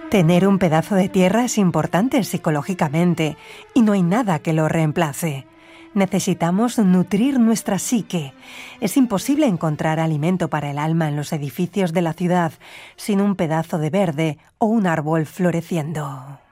Tener un pedazo de tierra es importante psicológicamente y no hay nada que lo reemplace. Necesitamos nutrir nuestra psique. Es imposible encontrar alimento para el alma en los edificios de la ciudad sin un pedazo de verde o un árbol floreciendo.